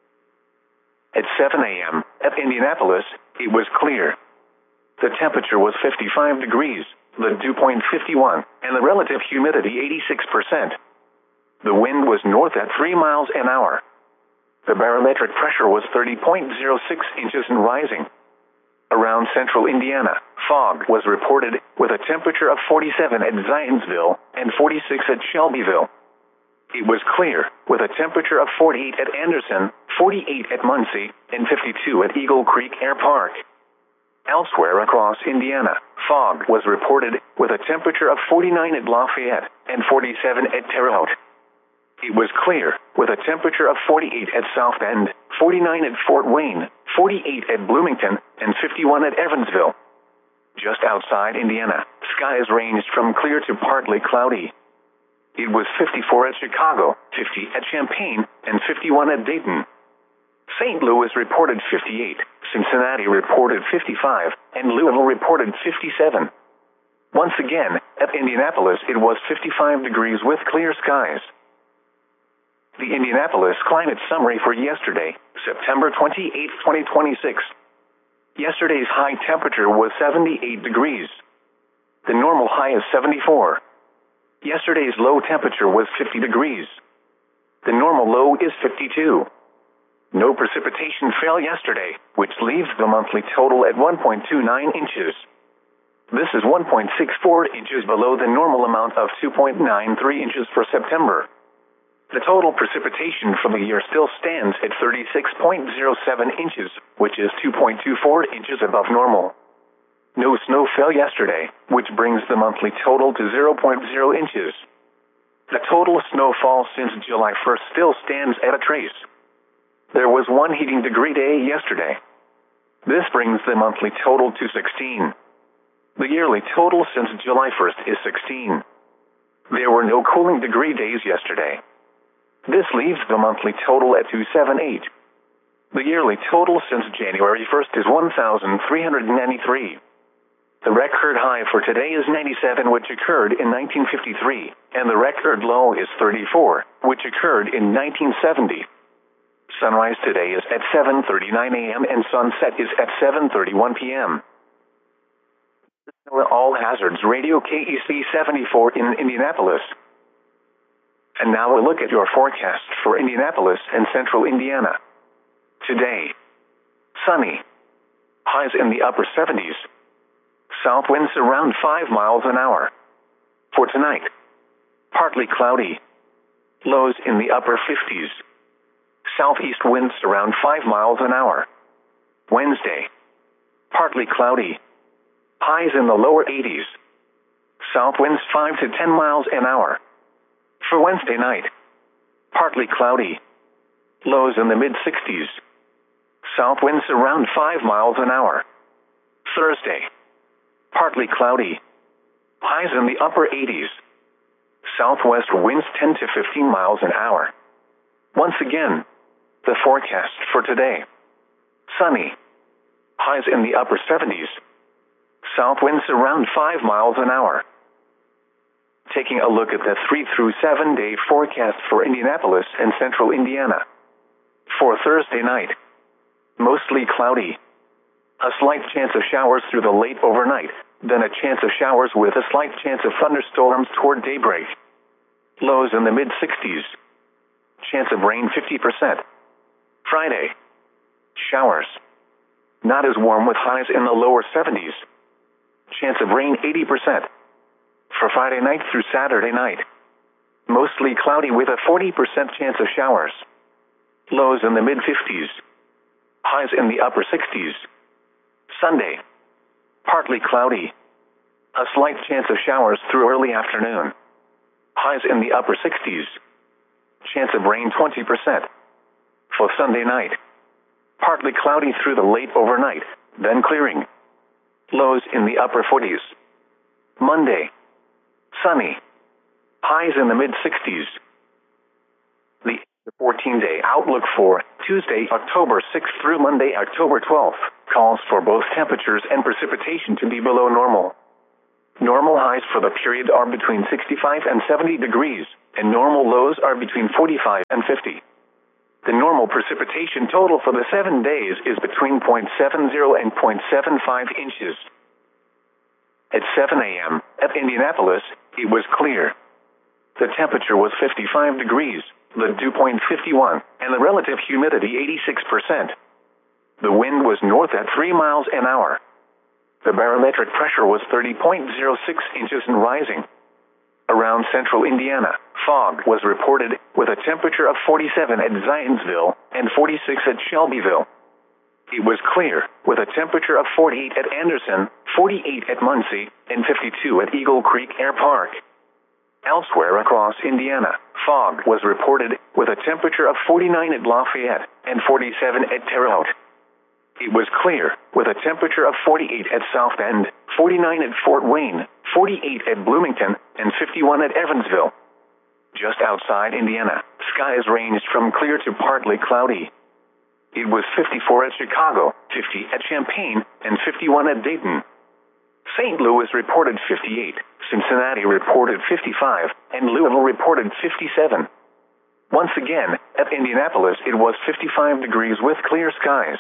At seven a m at Indianapolis, it was clear. The temperature was fifty-five degrees, the dew point fifty-one, and the relative humidity eighty-six percent. The wind was north at three miles an hour. The barometric pressure was thirty point zero six inches and rising. Around central Indiana, fog was reported, with a temperature of forty-seven at Zionsville and forty-six at Shelbyville. It was clear, with a temperature of forty-eight at Anderson, forty-eight at Muncie, and fifty-two at Eagle Creek Air Park. Elsewhere across Indiana, fog was reported, with a temperature of forty-nine at Lafayette and forty-seven at Terre Haute. It was clear, with a temperature of forty-eight at South Bend, forty-nine at Fort Wayne, forty-eight at Bloomington, and fifty-one at Evansville. Just outside Indiana, skies ranged from clear to partly cloudy. It was fifty-four at Chicago, fifty at Champaign, and fifty-one at Dayton. Saint Louis reported fifty-eight, Cincinnati reported fifty-five, and Louisville reported fifty-seven. Once again, at Indianapolis it was fifty-five degrees with clear skies. The Indianapolis climate summary for yesterday, September twenty-eighth, twenty twenty-six. Yesterday's high temperature was seventy-eight degrees. The normal high is seventy-four. Yesterday's low temperature was fifty degrees. The normal low is fifty-two. No precipitation fell yesterday, which leaves the monthly total at one point two nine inches. This is one point six four inches below the normal amount of two point nine three inches for September. The total precipitation for the year still stands at thirty-six point zero seven inches, which is two point two four inches above normal. No snow fell yesterday, which brings the monthly total to zero point zero inches. The total snowfall since July first still stands at a trace. There was one heating degree day yesterday. This brings the monthly total to sixteen. The yearly total since July first is sixteen. There were no cooling degree days yesterday. This leaves the monthly total at two hundred seventy-eight. The yearly total since January first is one thousand three hundred ninety-three. The record high for today is ninety-seven, which occurred in nineteen fifty-three, and the record low is thirty-four, which occurred in nineteen seventy. Sunrise today is at seven thirty-nine a m and sunset is at seven thirty-one p m All Hazards Radio K E C seventy-four in Indianapolis. And now a look at your forecast for Indianapolis and central Indiana. Today, sunny. Highs in the upper seventies. South winds around five miles an hour. For tonight, partly cloudy. Lows in the upper fifties. Southeast winds around five miles an hour. Wednesday, partly cloudy. Highs in the lower eighties. South winds five to ten miles an hour. For Wednesday night, partly cloudy. Lows in the mid-sixties. South winds around five miles an hour. Thursday, partly cloudy. Highs in the upper eighties. Southwest winds ten to fifteen miles an hour. Once again, the forecast for today. Sunny. Highs in the upper seventies. South winds around five miles an hour. Taking a look at the three through seven day forecast for Indianapolis and central Indiana. For Thursday night, mostly cloudy. A slight chance of showers through the late overnight, then a chance of showers with a slight chance of thunderstorms toward daybreak. Lows in the mid-sixties. Chance of rain fifty percent. Friday, showers. Not as warm with highs in the lower seventies. Chance of rain eighty percent. For Friday night through Saturday night, mostly cloudy with a forty percent chance of showers. Lows in the mid-fifties. Highs in the upper sixties. Sunday, partly cloudy. A slight chance of showers through early afternoon. Highs in the upper sixties. Chance of rain twenty percent. For Sunday night, partly cloudy through the late overnight, then clearing. Lows in the upper forties. Monday, sunny. Highs in the mid-sixties. The fourteen day outlook for Tuesday, October sixth through Monday, October twelfth, calls for both temperatures and precipitation to be below normal. Normal highs for the period are between sixty-five and seventy degrees, and normal lows are between forty-five and fifty. The normal precipitation total for the seven days is between zero point seven zero and zero point seven five inches. At seven a m at Indianapolis, it was clear. The temperature was fifty-five degrees, the dew point fifty-one, and the relative humidity eighty-six percent. The wind was north at three miles an hour. The barometric pressure was thirty point zero six inches and rising. Around central Indiana, fog was reported, with a temperature of forty-seven at Zionsville and forty-six at Shelbyville. It was clear, with a temperature of forty-eight at Anderson, forty-eight at Muncie, and fifty-two at Eagle Creek Air Park. Elsewhere across Indiana, fog was reported, with a temperature of forty-nine at Lafayette and forty-seven at Terre Haute. It was clear, with a temperature of forty-eight at South Bend, forty-nine at Fort Wayne, forty-eight at Bloomington, and fifty-one at Evansville. Just outside Indiana, skies ranged from clear to partly cloudy. It was fifty-four at Chicago, fifty at Champaign, and fifty-one at Dayton. Saint Louis reported fifty-eight, Cincinnati reported fifty-five, and Louisville reported fifty-seven. Once again, at Indianapolis it was fifty-five degrees with clear skies.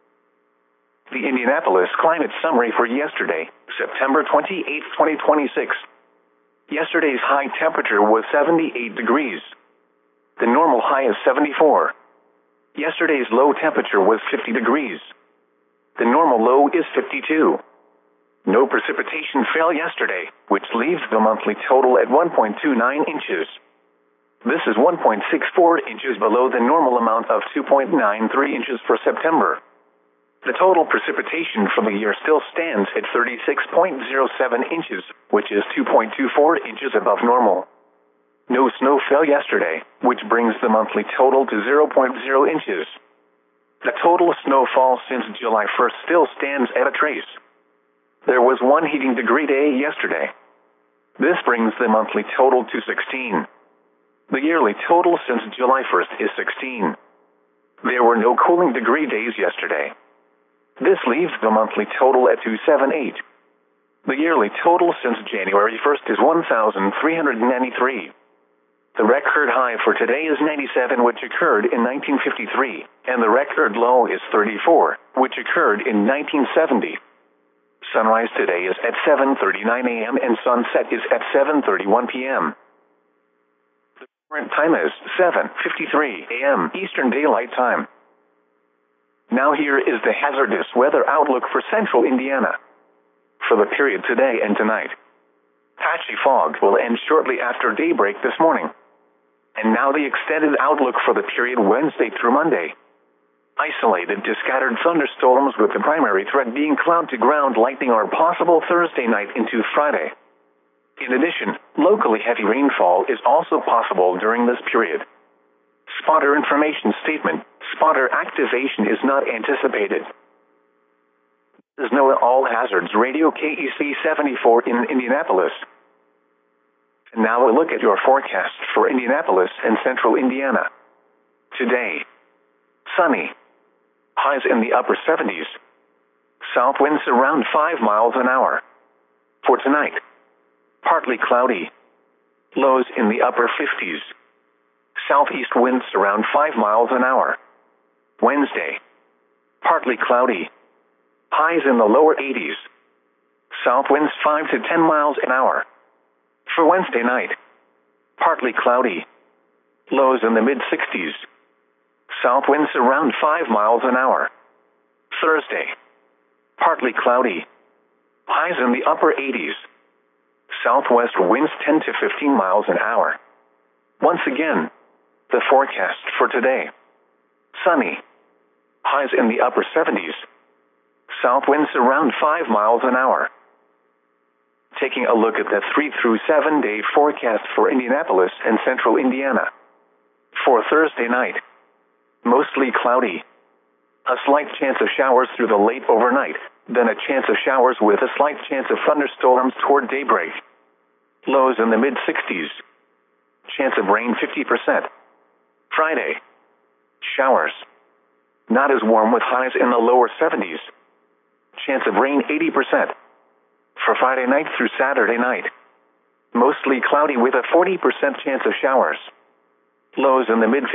The Indianapolis Climate Summary for yesterday, September twenty-eighth, twenty twenty-six. Yesterday's high temperature was seventy-eight degrees. The normal high is seventy-four. Yesterday's low temperature was fifty degrees. The normal low is fifty-two. No precipitation fell yesterday, which leaves the monthly total at one point two nine inches. This is one point six four inches below the normal amount of two point nine three inches for September. The total precipitation for the year still stands at thirty-six point zero seven inches, which is two point two four inches above normal. No snow fell yesterday, which brings the monthly total to zero point zero inches. The total snowfall since July first still stands at a trace. There was one heating degree day yesterday. This brings the monthly total to sixteen. The yearly total since July first is sixteen. There were no cooling degree days yesterday. This leaves the monthly total at two hundred seventy-eight. The yearly total since January first is one thousand three hundred ninety-three. The record high for today is ninety-seven, which occurred in nineteen fifty-three, and the record low is thirty-four, which occurred in nineteen seventy. Sunrise today is at seven thirty-nine a m and sunset is at seven thirty-one p m The current time is seven fifty-three a m Eastern Daylight Time. Now here is the hazardous weather outlook for central Indiana. For the period today and tonight, patchy fog will end shortly after daybreak this morning. And now the extended outlook for the period Wednesday through Monday. Isolated to scattered thunderstorms with the primary threat being cloud-to-ground lightning are possible Thursday night into Friday. In addition, locally heavy rainfall is also possible during this period. Spotter information statement: spotter activation is not anticipated. This is NOAA All Hazards Radio K E C seventy-four in Indianapolis. And now a look at your forecast for Indianapolis and central Indiana. Today, sunny. Highs in the upper seventies. South winds around five miles an hour. For tonight, partly cloudy. Lows in the upper fifties. Southeast winds around five miles an hour. Wednesday, partly cloudy. Highs in the lower eighties. South winds five to ten miles an hour. For Wednesday night, partly cloudy. Lows in the mid sixties. South winds around five miles an hour. Thursday, partly cloudy. Highs in the upper eighties. Southwest winds ten to fifteen miles an hour. Once again, the forecast for today. Sunny. Highs in the upper seventies. South winds around five miles an hour. Taking a look at the three through seven day forecast for Indianapolis and central Indiana. For Thursday night, mostly cloudy. A slight chance of showers through the late overnight, then a chance of showers with a slight chance of thunderstorms toward daybreak. Lows in the mid sixties. Chance of rain fifty percent. Friday, showers. Not as warm with highs in the lower seventies. Chance of rain eighty percent. For Friday night through Saturday night, mostly cloudy with a forty percent chance of showers. Lows in the mid